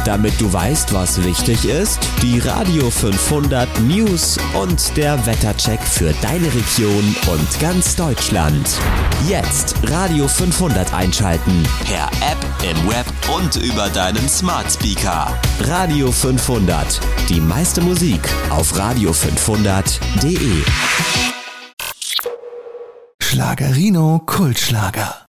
Damit du weißt, was wichtig ist, die Radio 500 News und der Wettercheck für deine Region und ganz Deutschland. Jetzt Radio 500 einschalten. Per App, im Web und über deinen Smart Speaker. Radio 500. Die meiste Musik auf radio500.de. Schlagerino Kultschlager.